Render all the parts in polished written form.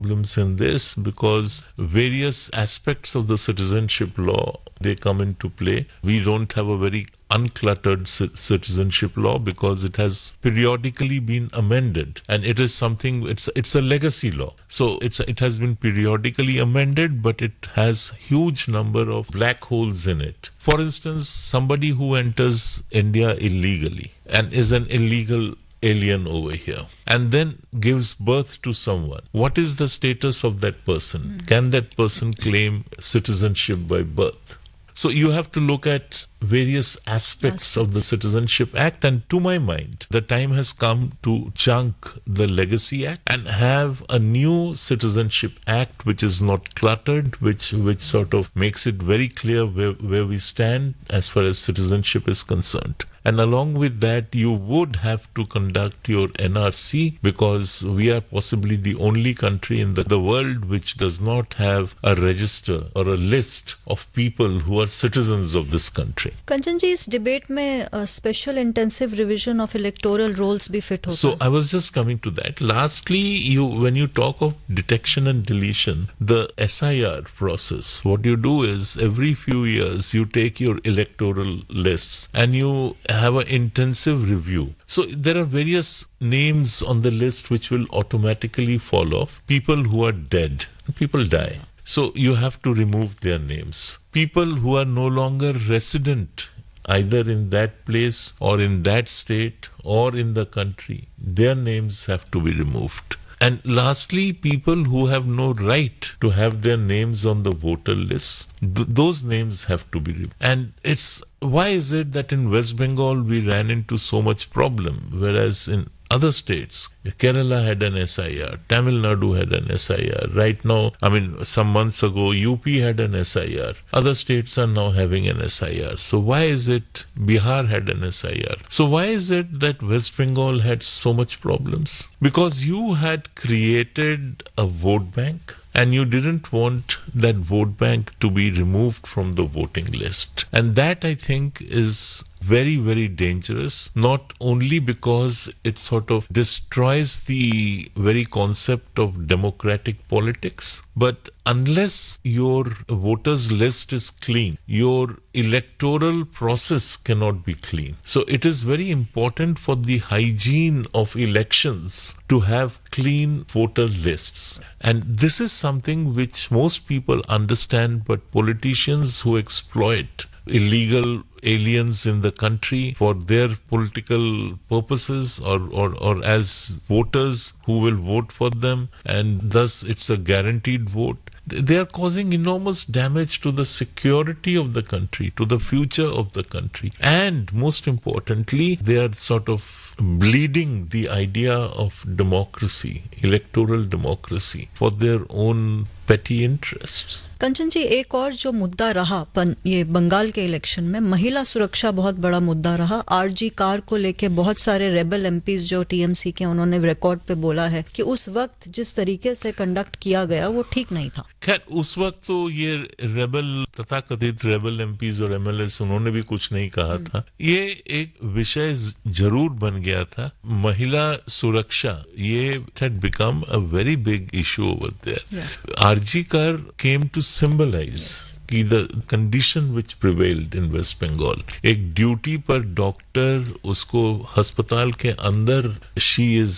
problems in this because various aspects of the citizenship law they come into play. We don't have a very uncluttered citizenship law because it has periodically been amended, and it is something, it's a legacy law, so it has been periodically amended, but it has huge number of black holes in it. For instance, somebody who enters India illegally and is an illegal alien over here and then gives birth to someone, what is the status of that person? Can that person claim citizenship by birth? So you have to look at various aspects of the Citizenship Act, and to my mind, the time has come to chunk the Legacy Act and have a new Citizenship Act which is not cluttered, which sort of makes it very clear where we stand as far as citizenship is concerned. And along with that, you would have to conduct your NRC, because we are possibly the only country in the world which does not have a register or a list of people who are citizens of this country. कंचन जी, इस debate में special intensive revision of electoral rolls भी fit होता है. So I was just coming to that. Lastly, when you talk of detection and deletion, the SIR process, what you do is every few years you take your electoral lists and you have an intensive review. So there are various names on the list which will automatically fall off. People who are dead, people die. So you have to remove their names. People who are no longer resident either in that place or in that state or in the country, their names have to be removed. And lastly, people who have no right to have their names on the voter lists, those names have to be removed. And why is it that in West Bengal we ran into so much problem, whereas in other states, Kerala had an SIR, Tamil Nadu had an SIR. Right now, some months ago, UP had an SIR. Other states are now having an SIR. So why is it Bihar had an SIR? So why is it that West Bengal had so much problems? Because you had created a vote bank, and you didn't want that vote bank to be removed from the voting list. And that, I think, is very, very dangerous, not only because it sort of destroys the very concept of democratic politics, but unless your voters list is clean, your electoral process cannot be clean. So it is very important for the hygiene of elections to have clean voter lists. And this is something which most people understand, but politicians who exploit illegal aliens in the country for their political purposes or as voters who will vote for them, and thus it's a guaranteed vote. They are causing enormous damage to the security of the country, to the future of the country. And most importantly, they are sort of bleeding the idea of democracy, electoral democracy, for their own petty interests. कंचन जी, एक और जो मुद्दा रहा ये बंगाल के election में, महिला सुरक्षा बहुत बड़ा मुद्दा रहा. आरजी कार को लेके बहुत सारे रेबल एमपीज जो टीएमसी के, उन्होंने रिकॉर्ड पे बोला है कि उस वक्त जिस तरीके से कंडक्ट किया गया वो ठीक नहीं था. खैर, उस वक्त तो ये रेबल तथाकथित रेबल एमपीज और एमएलएस उन्होंने भी कुछ नहीं कहा था. ये एक विषय जरूर बन गया था. महिला सुरक्षा, ये had become a very big issue over there. RG car came to symbolize कि the condition which prevailed in West Bengal. एक ड्यूटी पर डॉक्टर, उसको अस्पताल के अंदर she is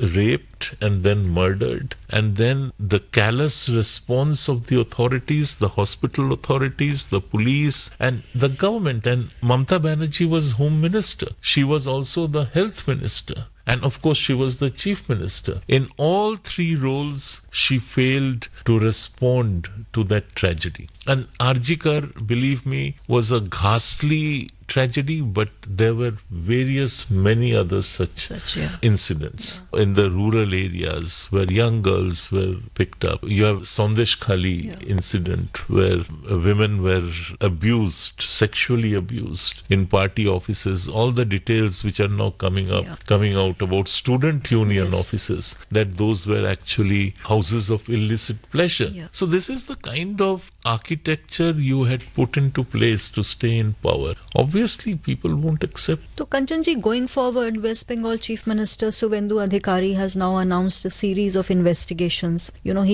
raped and then murdered, and then the callous response of the authorities, the hospital authorities, the police and the government. And Mamata Banerjee was Home Minister. She was also the Health Minister. And of course, she was the chief minister. In all three roles, she failed to respond to that tragedy. And RG Kar, believe me, was a ghastly tragedy, but there were many other such incidents in the rural areas where young girls were picked up. You have Sandesh Khali incident where women were abused, sexually abused in party offices. All the details which are now coming out about student union offices, that those were actually houses of illicit pleasure. So this is the kind of architecture you had put into place to stay in power. Obviously, people won't accept. So, Kanchan ji, going forward, West Bengal Chief Minister Suvendu Adhikari has now announced a series of investigations. He